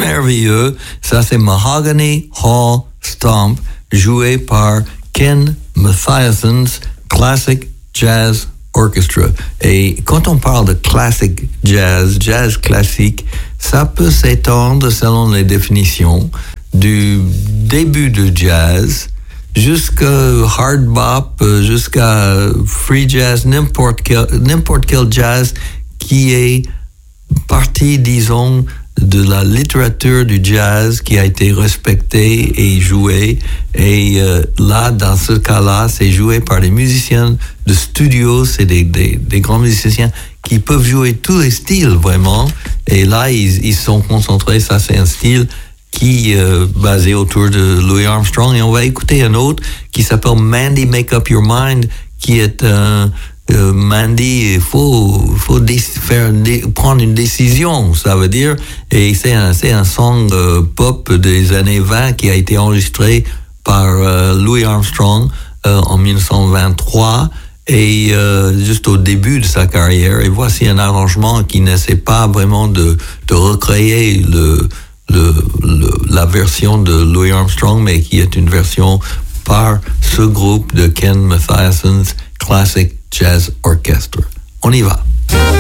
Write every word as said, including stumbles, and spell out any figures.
merveilleux. Ça, c'est Mahogany Hall Stomp, joué par Ken Mathiassen's Classic Jazz Orchestra. Et quand on parle de classic jazz, jazz classique, ça peut s'étendre selon les définitions du début du jazz jusqu'à hard bop, jusqu'à free jazz, n'importe quel, n'importe quel jazz qui est partie, disons, de la littérature du jazz qui a été respectée et jouée. Et euh, là, dans ce cas-là, c'est joué par des musiciens de studio, c'est des, des, des grands musiciens qui peuvent jouer tous les styles, vraiment. Et là, ils, ils sont concentrés, ça c'est un style qui est euh, basé autour de Louis Armstrong. Et on va écouter un autre qui s'appelle Mandy Make Up Your Mind, qui est un... Euh, Mandy, il faut, faut dé- faire dé- prendre une décision, ça veut dire, et c'est un, c'est un song euh, pop des années vingt qui a été enregistré par euh, Louis Armstrong euh, en dix-neuf cent vingt-trois, et euh, juste au début de sa carrière. Et voici un arrangement qui n'essaie pas vraiment de, de recréer le, le, le, la version de Louis Armstrong, mais qui est une version par ce groupe de Ken Mathiassen's Classic Jazz Orchestra. On y va.